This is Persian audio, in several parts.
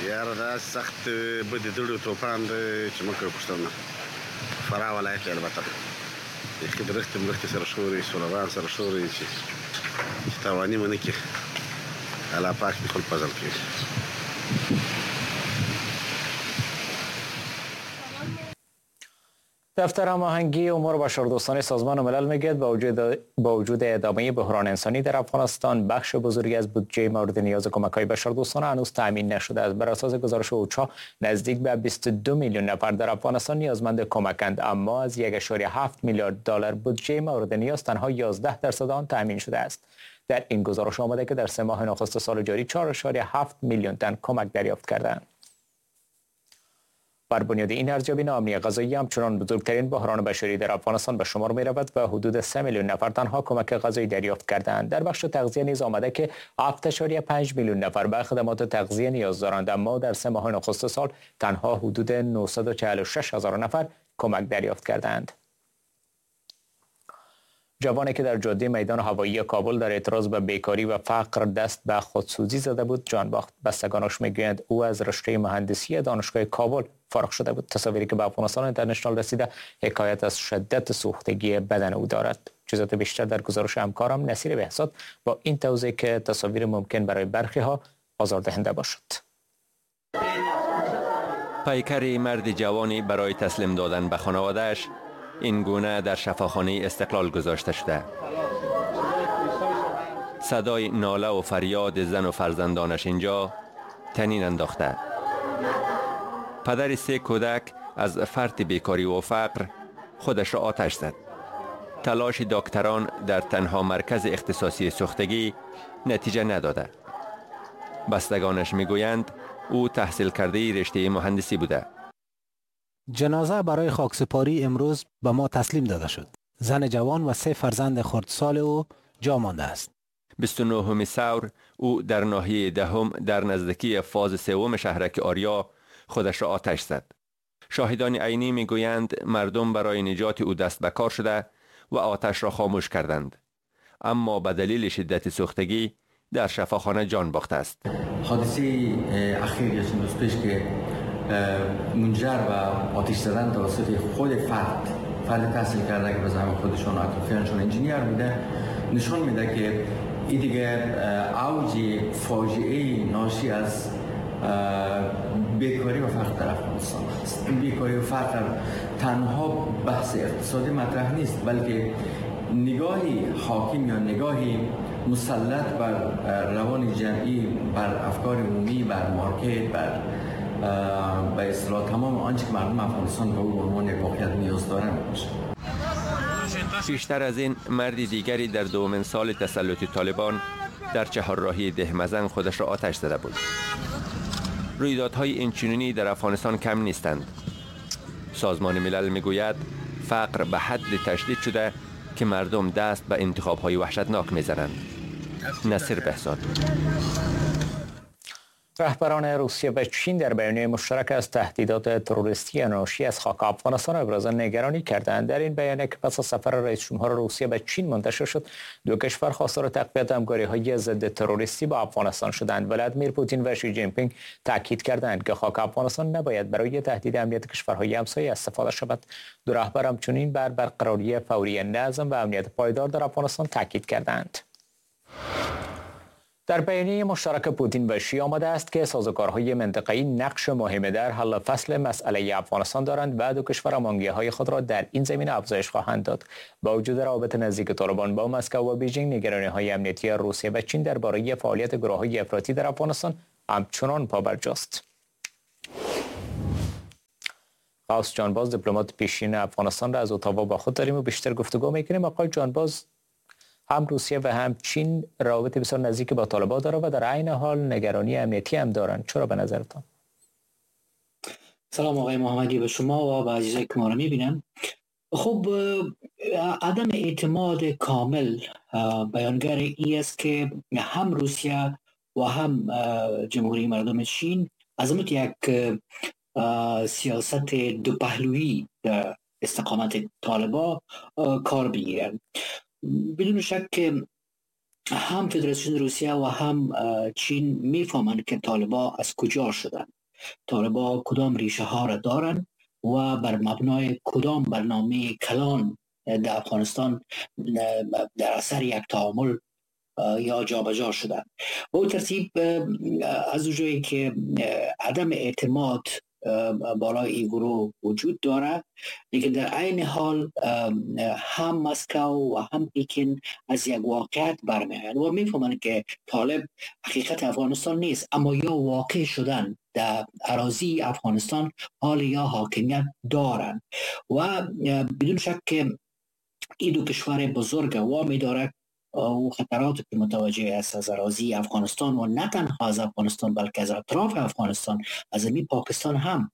یاره دا سخت بدی دړو توپان دی چې مکه پښتنه فراه ولایت کې البته یخي درخت سره شوري سولوان سره شوري چې توانی منه کې الله پاک دې خپل فضل کړي. دفتر هماهنگی امور بشردوستانه سازمان ملل میگوید با وجود ادامه بحران انسانی در افغانستان بخش بزرگی از بودجه مورد نیاز کمک‌های بشردوستانه هنوز تامین نشده است. بر اساس گزارش اوچا نزدیک به 22 میلیون نفر در افغانستان نیازمند کمکند، اما از 1.7 میلیارد دلار بودجه مورد نیاز تنها 11% آن تامین شده است. در این گزارش آمده که در 3 ماه نخست سال جاری 4.7 میلیون تن کمک دریافت کردند. بر بنیاد این ارزیابی ناامنی غذایی همچنان بزرگترین بحران بشری در افغانستان به شمار می رود و حدود 3 میلیون نفر تنها کمک غذایی دریافت کردند. در بخش تغذیه نیز آمده که 7.5 میلیون نفر به خدمات تغذیه نیاز دارند، اما در 3 ماه نخست سال تنها حدود 946 هزار نفر کمک دریافت کردند. جوانی که در جاده میدان هوایی کابل در اعتراض به بیکاری و فقر دست به خودسوزی زده بود جان باخت. بستگانش میگویند او از رشته مهندسی دانشگاه کابل فارغ شده بود. تصاویری که به افغانستان اینترنشنال رسیده حکایت از شدت سوختگی بدن او دارد. جزئیات بیشتر در گزارش همکارم نصیر بهزاد با این توضیح که تصاویر ممکن برای برخی ها آزاردهنده باشد. پیکر مرد جوانی برای تسلیم دادن به خانواده‌اش این گونه در شفاخانه استقلال گذاشته شده. صدای ناله و فریاد زن و فرزندانش اینجا طنین انداخته. پدر 3 کودک از فرط بیکاری و فقر خودش را آتش زد. تلاش دکتران در تنها مرکز اختصاصی سوختگی نتیجه نداده. بستگانش میگویند او تحصیل کرده رشته مهندسی بوده. جنازه برای خاکسپاری امروز به ما تسلیم داده شد. زن جوان و 3 فرزند خردسال او جا مانده است. 29 ثور او در ناحیه دهم در نزدیکی فاز 3 شهرک آریا خودش را آتش زد. شاهدان عینی میگویند مردم برای نجات او دست به کار شده و آتش را خاموش کردند، اما به دلیل شدت سوختگی در شفاخانه جان باخته است. حادثه اخیر یا چند روز پیش که منجر به آتش زدن توسط خود فرد تحصیل کرده که به زعم خودشون اطرافیانشون انجینیر بوده نشون میده که این دیگه اوج فاجعه ناشی از بیکاری و فقر در افغانستان است. این بیکاری و فقر تنها بحث اقتصادی مطرح نیست، بلکه نگاهی حاکم یا نگاهی مسلط بر روان جمعی، بر افکار عمومی، بر مارکت، بر به اصطلاح تمام آنچه که مردم افغانستان به او عنوان یک واقعیت نیاز دارند باشه. پیشتر از این مرد دیگری در 2مین سال تسلط طالبان در چهارراهی دهمزن خودش را آتش زده بود. رویدادهای اینچنینی در افغانستان کم نیستند. سازمان ملل میگوید فقر به حد تشدید شده که مردم دست به انتخاب‌های وحشتناک میزنند. نصیر بهزاد. رهبران روسیه و چین در بیانیه مشترک از تهدیدات تروریستی ناشی از خاک افغانستان ابراز نگرانی کردند. در این بیانیه که پس از سفر رئیس جمهور روسیه به چین منتشر شد، دو کشور خواستار تقویت همکاری‌های ضد تروریستی با افغانستان شدند. ولادیمیر پوتین و شی جین پینگ تاکید کردند که خاک افغانستان نباید برای تهدید امنیت کشورهای همسایه استفاده شود. دو رهبر همچنین بر برقراری فوری نظم و امنیت پایدار در افغانستان تاکید کردند. در بیانیه مشترک پوتین و شی آمده است که سازوکارهای منطقه‌ای نقش مهمی در حل فصل مسئله افغانستان دارند و دو کشور هماهنگی‌های خود را در این زمینه افزایش خواهند داد. با وجود روابط نزدیک طالبان با مسکو و بیجینگ، نگرانی‌های امنیتی روسیه و چین درباره فعالیت گروه‌های افراطی در افغانستان همچنان پابرجاست. قوس جانباز، دیپلمات پیشین افغانستان را از اتاوا با خود داریم و بیشتر گفتگو می‌کنیم. آقای جانباز، هم روسیه و هم چین روابط بسیار نزدیک با طالبان داره و در عین حال نگرانی امنیتی هم دارن. چرا به نظرتان؟ سلام آقای محمدی به شما و به عزیزایی که ما رو میبینن. خب عدم اعتماد کامل بیانگر ای است که هم روسیه و هم جمهوری مردم چین عظمت یک سیاست دو پهلویی در استقامت طالبان کار بگیرند. بدون شک که هم فدراسیون روسیه و هم چین میفهمند که طالبا از کجا شدن، طالبا کدام ریشه ها را دارن و بر مبنای کدام برنامه کلان در افغانستان در اثر یک تعامل یا جابجا شدن. با اون ترتیب از اونجایی که عدم اعتماد بالای این گروه وجود داره، لیکن در عین حال هم مسکو و هم پکین از یک واقعیت برمیآیند و میفهمند که طالب حقیقت افغانستان نیست، اما یا واقع شدن در اراضی افغانستان حال یا حاکمیت دارند و بدون شک که این دو کشور بزرگ وامی داره و خطرات که متوجه است از اراضی افغانستان و نه تنها از افغانستان بلکه از اطراف افغانستان، از این پاکستان هم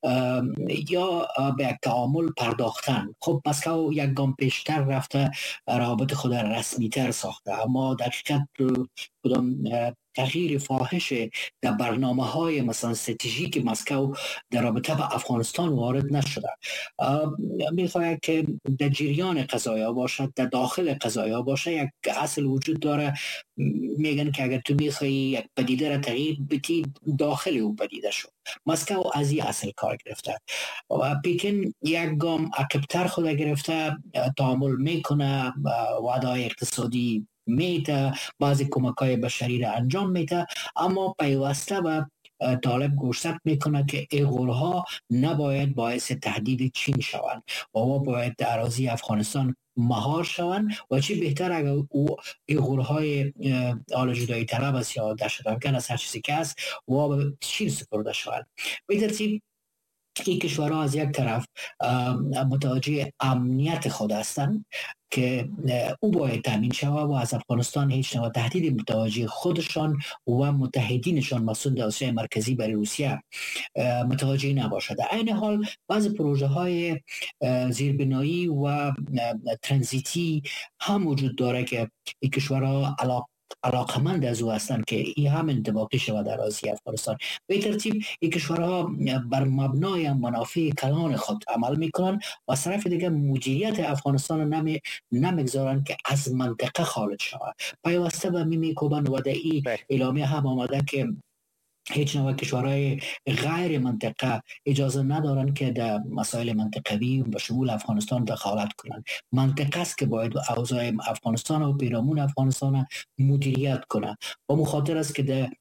یا به یک تعامل پرداختن. خب مسکو یک گام پیشتر رفته، روابط خود رسمی تر ساخته، اما در حقیقت کدام تغییر فاحش در برنامه های مثلا استراتژیک مسکو در رابطه با افغانستان وارد نشده. میخواهد که در جریان قضایا باشد، در داخل قضایا باشه. یک اصل وجود داره، میگن که اگر تو میخوایی یک پدیده را تغییر بدی، داخل او پدیده شو. مسکو از این اصل کار گرفته و پکین یک گام عقب‌تر خود گرفته، تعامل میکنه، وعده اقتصادی میده، بعضی کمک‌های بشری را انجام میده، اما پیوسته و طالب گوشزد میکنه که این غورها نباید باعث تهدید چین شوند و باید در اراضی افغانستان مهار شوند و چی بهتر اگر این غورهای آل جدایی طلب است یا دهشت‌افکن است، هر چیزی که است و به چین سپرده شوند. به ترتیب این کشورها از یک طرف متوجه امنیت خود هستند که او باید تامین شود و از افغانستان هیچ نوع تهدید متوجه خودشان و متحدینشان مسئول در آسیای مرکزی برای روسیه متوجه نباشد. در این حال بعض پروژه های زیربنایی و ترانزیتی هم وجود داره که این کشورها علاقمند از او هستند که این هم انطباقی شود در اراضی افغانستان. به ترتیب این کشورها بر مبنای منافع کلان خود عمل میکنن و از طرف دیگه مدیریت افغانستان نمیگذارن که از منطقه خارج شود. پیوسته به میکوبن و در این اعلامیه هم آمده که هیچ نوع کشورهای غیر منطقه اجازه ندارن که در مسائل منطقوی به شمول افغانستان دخالت کنند. منطقه است که باید اوضاع افغانستان و پیرامون افغانستان مدیریت کنه. و مخاطر است که در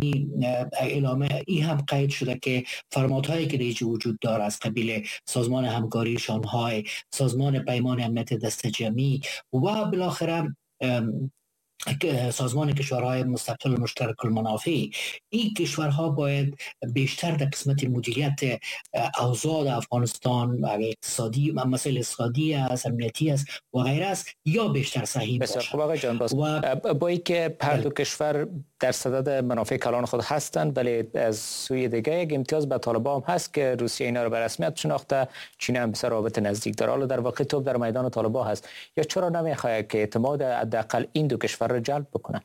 اعلامه این هم قید شده که فرمانهایی که دیگه وجود داره از قبیل سازمان همکاری شانگهای، سازمان پیمان امنیت دست جمعی و بالاخره سازمان کشورهای مستقل مشترک المنافع، این کشورها باید بیشتر در قسمت مدیریت اوضاع افغانستان، اقتصادی، مسائل اقتصادی است، امنیتی است و غیره است، یا بیشتر صحیح باشه. بسیار خوب آقای جان باز. با اینکه هر دو کشور در صدد منافع کلان خود هستند، ولی از سوی دیگه یک امتیاز به طالبان هم هست که روسیه اینا رو به رسمیت شناخته، چین هم بسیار رابط نزدیک داره. حالا در واقع توپ در میدان طالبان هست. یا چرا نمیخواد که اعتماد حداقل این دو کشور رو جلب بکنه؟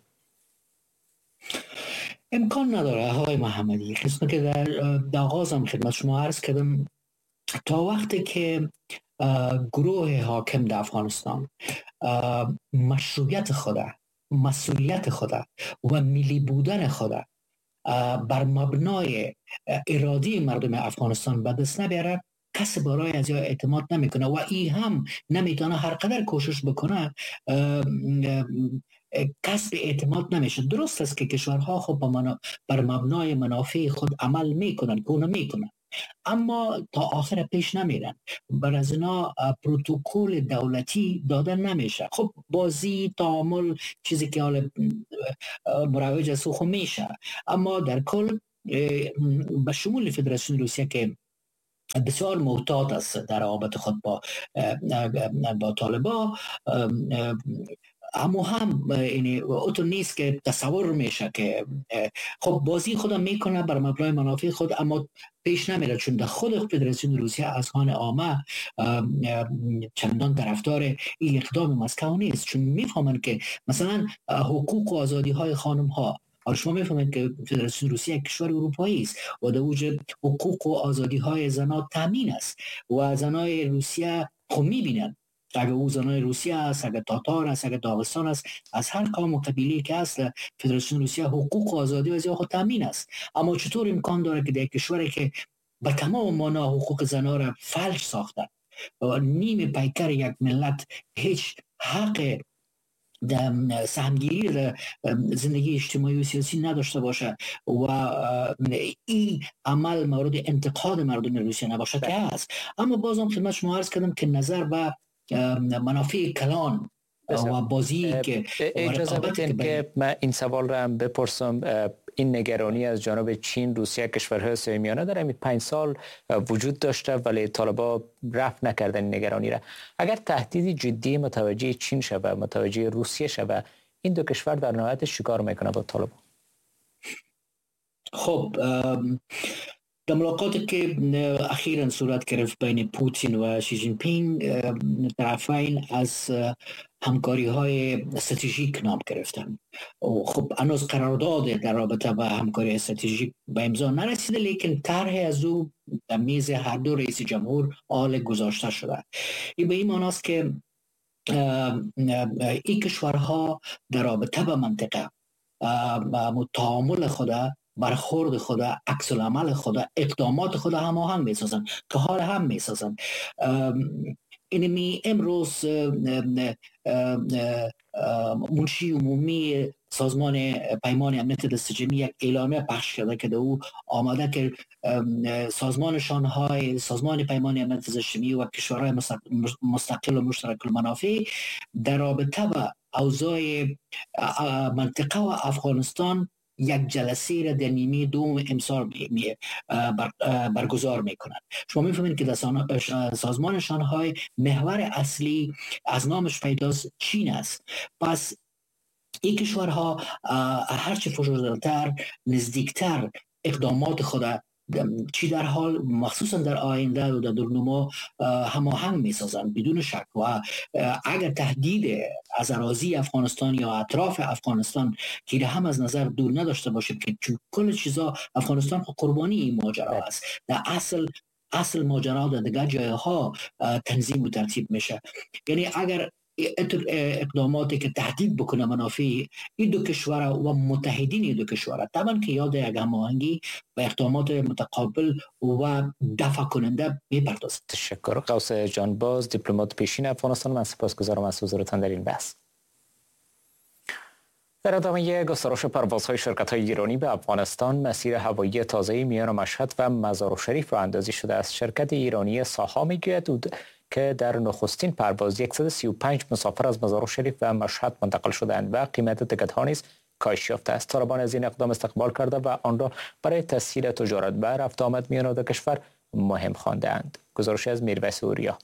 امکان نداره آقای محمدی. قسمت که در آغازم خدمت شما عرض کردم، تا وقتی که گروه حاکم در افغانستان مشروعیت خود، مسئولیت خود و ملی بودن خود بر مبنای اراده مردم افغانستان به دست نبیاره، کسی برای از اعتماد نمیکنه و این هم نمیتونه هر قدر کوشش بکنه کسب اعتماد نمیشه. درست است که کشورها خب بر مبنای منافع خود عمل میکنن، گونه میکنن، اما تا آخر پیش نمیرن. بر از اینا پروتکل دولتی دادن نمیشه. خب بازی تعامل چیزی که حال مروج است خب میشه، اما در کل به شمول فدراسیون روسیه که بسیار محتاط است در روابط خود با طالبان، اما هم یعنی اوتو نیست که تصور میشه که خب بازی خودم میکنه بر مبنای منافع خود، اما پیش نمیره، چون در خود فدراسیون روسیه از خان عامه چندان طرفدار این اقدام مسکو نیست، چون میفهمن که مثلا حقوق و آزادی های خانم ها، شما میفهمید که فدراسیون روسیه یک کشور اروپایی است و در اوج حقوق و آزادی های زنان تامین است و زنای روسیه خب میبینن اگر او زنان روسیه است، اگر تاتار است، اگر داغستان است، از هر قوم و قبیله که هست فدراسیون روسیه حقوق و آزادی و خود تامین است. اما چطور امکان داره که در کشوری که به تمام معنا حقوق زنها را فلج ساخته و نیم پیکر یک ملت هیچ حق در سهمگیری در زندگی اجتماعی و سیاسی نداشته باشه و این عمل مورد انتقاد مردم روسیه نباشه که هست. اما بازم خدمت شما عرض کردم که نظر به منافع کلان و بازی که اجازه بدین که من این سوال را هم بپرسم. این نگرانی از جانب چین، روسیه، کشورهای صهیونیانه در همین 5 سال وجود داشته ولی طالبان رفع نکردن این نگرانی را. اگر تهدیدی جدی متوجه چین شود، متوجه روسیه شود، این دو کشور در نهایت چیکار میکنه با طالبان؟ خب در ملاقاتی که اخیراً صورت گرفت بین پوتین و شی جین پینگ، طرفین از همکاری های استراتژیک نام گرفتن. خب هنوز قرارداد در رابطه با همکاری استراتژیک به امضا نرسیده، لیکن طرح از او در میز هر دو رئیس جمهور حال گذاشته شده. این به این معنی است که این کشورها در رابطه با منطقه تعامل خود، برخورد خود، عکس العمل خود، اقدامات خود هماهنگ می‌سازند که حال هم می‌سازند. اینمی امروز منشی عمومی سازمان پیمان امنیت دستجمعی یک اعلامیه پخش کرده که او آماده که سازمان پیمان امنیت دستجمعی و کشورهای مستقل و مشترک المنافع در رابطه با اوضاع منطقه و افغانستان یک جلسه را در نیمه دوم امسال برگزار میکنند. شما میفهمید که در سازمان شانگهای محور اصلی از نامش پیداست چین است. پس این کشورها هرچه فشرده‌تر، نزدیکتر اقدامات خود چی در حال مخصوصا در آینده و در دورنما هماهنگ می‌سازند بدون شک. و اگر تهدید از اراضی افغانستان یا اطراف افغانستان که هم از نظر دور نداشته باشیم که چون کل چیزا افغانستان قربانی این ماجرا است، در اصل ماجرا در دیگر جایها تنظیم و ترتیب میشه. یعنی اگر اقداماتی که تهدید بکنه منافع این دو کشور و متحدین این دو کشور، طبعا که یاد یک هماهنگی و اقدامات متقابل و دفع کننده میپردازد. تشکر. قوس جانباز، دیپلمات پیشین افغانستان، من سپاسگزارم از حضورتان در این بحث. در ادامه گسترش پروازهای شرکت‌های ایرانی به افغانستان، مسیر هوایی تازه میان مشهد و مزار شریف راه‌اندازی شده است. شرکت ایرانی ساها میگوید که در نخستین پرواز 135 مسافر از مزار شریف و مشهد منتقل شدند و قیمت تکت‌ها نیز کاهش یافته است. طالبان از این اقدام استقبال کرده و آن را برای تسهیل تجارت و رفت آمد میان دو کشور مهم خواندند. گزارش از میرویس اوریا.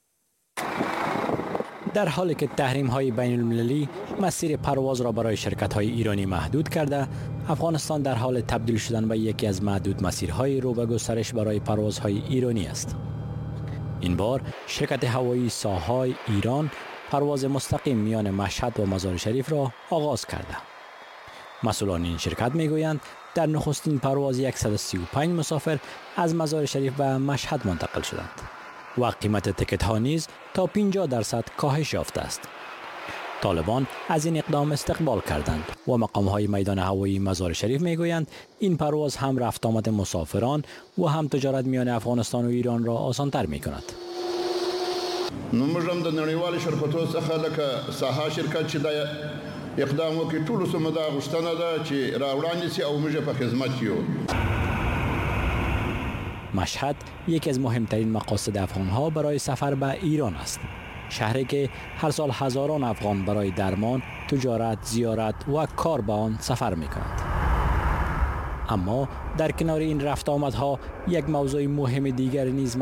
در حالی که تحریم‌های بین‌المللی مسیر پرواز را برای شرکت‌های ایرانی محدود کرده، افغانستان در حال تبدیل شدن به یکی از معدود مسیرهای رو به گسترش برای پروازهای ایرانی است. این بار شرکت هوایی ساهای ایران پرواز مستقیم میان مشهد و مزار شریف را آغاز کرده. مسئولان این شرکت میگویند در نخستین پرواز 135 مسافر از مزار شریف و مشهد منتقل شدند و قیمت تکت ها نیز تا 50% کاهش یافته است. طالبان از این اقدام استقبال کردند و مقام های میدان هوایی مزار شریف میگویند این پرواز هم رفت آمد مسافران و هم تجارت میان افغانستان و ایران را آسان‌تر می‌کند. موږ هم د نړیوالو شرکتونو څخه لکه ساها شرکت چې دا اقدام وکړي ټولو سمه دا غوښتنه ده چې راوړاندې شي او موږ په خدمت یو. مشهد یکی از مهمترین مقاصد افغان‌ها برای سفر به ایران است. شهری که هر سال هزاران افغان برای درمان، تجارت، زیارت و کار به آن سفر می‌کنند. اما در کنار این رفت آمدها یک موضوع مهم دیگر نیز